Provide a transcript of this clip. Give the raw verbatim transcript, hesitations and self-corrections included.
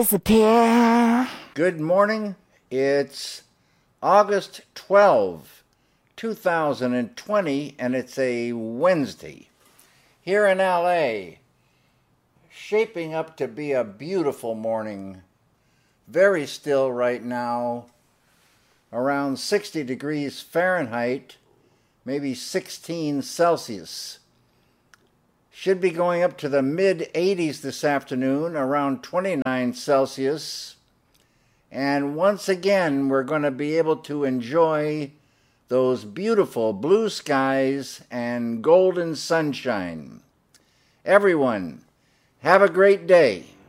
Disappear. Good morning. It's August twelfth, two thousand twenty, and it's a Wednesday. Here in L A, shaping up to be a beautiful morning. Very still right now, around sixty degrees Fahrenheit, maybe sixteen Celsius. Should be going up to the mid eighties this afternoon, around twenty-nine Celsius. And once again, we're going to be able to enjoy those beautiful blue skies and golden sunshine. Everyone, have a great day.